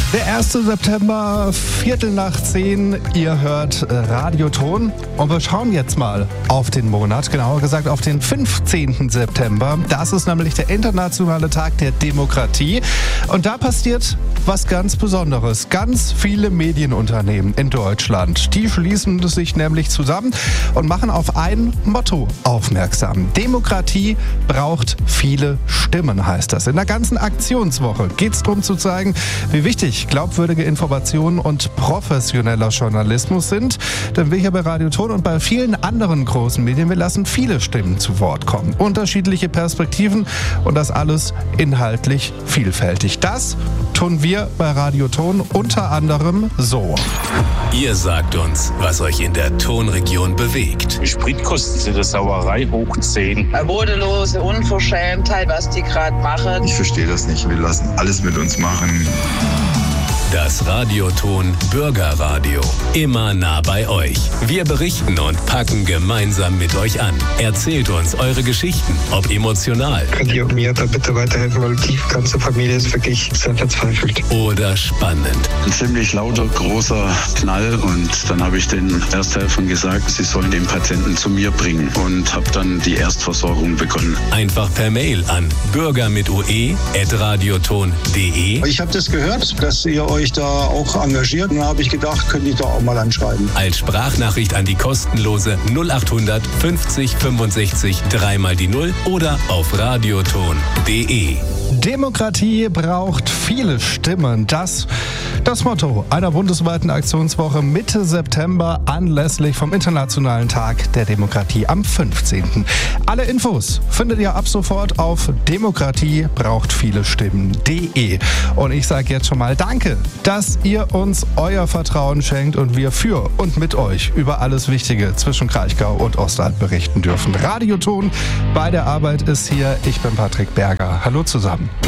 Der 1. September, 9:15, ihr hört Radioton und wir schauen jetzt mal auf den Monat, genauer gesagt auf den 15. September. Das ist nämlich der internationale Tag der Demokratie und da passiert was ganz Besonderes. Ganz viele Medienunternehmen in Deutschland, die schließen sich nämlich zusammen und machen auf ein Motto aufmerksam. Demokratie braucht viele Stimmen, heißt das. In der ganzen Aktionswoche geht es darum zu zeigen, wie wichtig glaubwürdige Informationen und professioneller Journalismus sind. Denn wir hier bei Radioton und bei vielen anderen großen Medien, wir lassen viele Stimmen zu Wort kommen. Unterschiedliche Perspektiven und das alles inhaltlich vielfältig. Das tun wir bei Radioton unter anderem so. Ihr sagt uns, was euch in der Tonregion bewegt. Die Spritkosten sind eine Sauerei hoch 10. Eine bodenlose Unverschämtheit, was die gerade machen. Ich verstehe das nicht. Wir lassen alles mit uns machen. Das Radioton Bürgerradio. Immer nah bei euch. Wir berichten und packen gemeinsam mit euch an. Erzählt uns eure Geschichten, ob emotional. Könnt ihr mir da bitte weiterhelfen, weil die ganze Familie ist wirklich sehr verzweifelt. Oder spannend. Ein ziemlich lauter, großer Knall und dann habe ich den Ersthelfern gesagt, sie sollen den Patienten zu mir bringen und habe dann die Erstversorgung begonnen. Einfach per Mail an bürger@radioton.de. Ich habe das gehört, dass ihr euch da auch engagiert. Und da habe ich gedacht, könnte ich doch auch mal anschreiben. Als Sprachnachricht an die kostenlose 0800 50 65 3 die 0 oder auf radioton.de. Demokratie braucht viele Stimmen. Das Motto einer bundesweiten Aktionswoche Mitte September anlässlich vom Internationalen Tag der Demokratie am 15. Alle Infos findet ihr ab sofort auf demokratiebrauchtvielestimmen.de. Und ich sage jetzt schon mal Danke, dass ihr uns euer Vertrauen schenkt und wir für und mit euch über alles Wichtige zwischen Kraichgau und Ostend berichten dürfen. Radioton bei der Arbeit ist hier. Ich bin Patrick Berger. Hallo zusammen.